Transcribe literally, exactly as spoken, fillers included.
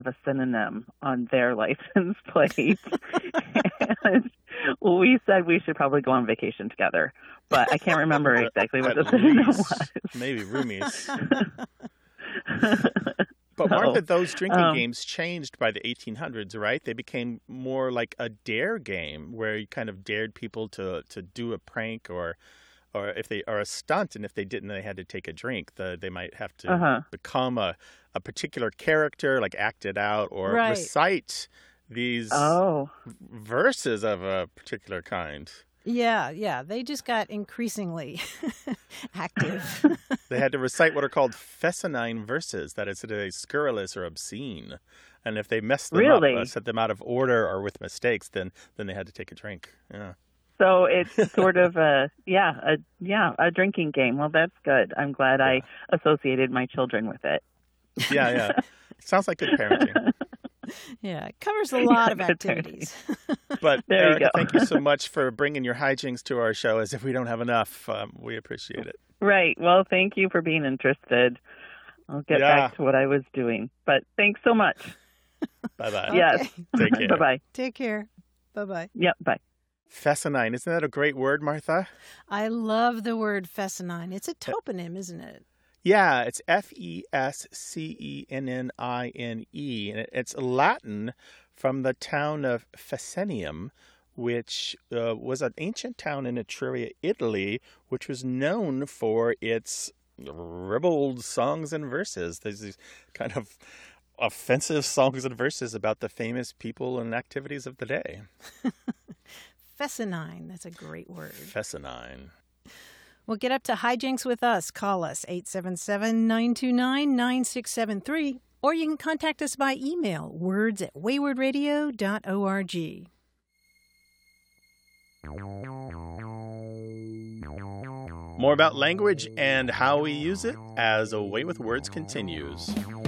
a synonym on their license plate. And we said we should probably go on vacation together, but I can't remember exactly what At the synonym least, was. maybe roomies. So, But Martha, those drinking um, games changed by the eighteen hundreds, right? They became more like a dare game where you kind of dared people to, to do a prank or or if they or a stunt, and if they didn't, they had to take a drink. The, they might have to uh-huh. become a, a particular character, like act it out, or Right. recite these Oh, verses of a particular kind. Yeah, yeah. They just got increasingly active. They had to recite what are called fescennine verses, that is, they scurrilous or obscene. And if they messed them Really? up, uh, set them out of order or with mistakes, then then they had to take a drink. Yeah. so it's sort of a yeah, a yeah, a drinking game. Well, that's good. I'm glad I associated my children with it. Yeah, yeah. Sounds like good parenting. Yeah, it covers a lot of Good parenting. activities. But There you Erica, go. thank you so much for bringing your hijinks to our show. As if we don't have enough, um, we appreciate it. Right. Well, thank you for being interested. I'll get Yeah. back to what I was doing. But thanks so much. Bye-bye. Yes. Take care. Bye-bye. Take care. Bye-bye. Yep, bye. Fescennine, isn't that a great word, Martha? I love the word fescennine. It's a toponym, isn't it? Yeah, it's F E S C E N N I N E, and it- it's Latin from the town of Fescennium, which uh, was an ancient town in Etruria, Italy, which was known for its ribald songs and verses. There's these kind of offensive songs and verses about the famous people and activities of the day. Fescennine. That's a great word. Fescennine. Well, get up to hijinks with us. Call us eight seven seven, nine two nine, nine six seven three, or you can contact us by email, words at wayward radio dot org. More about language and how we use it as A Way with Words continues.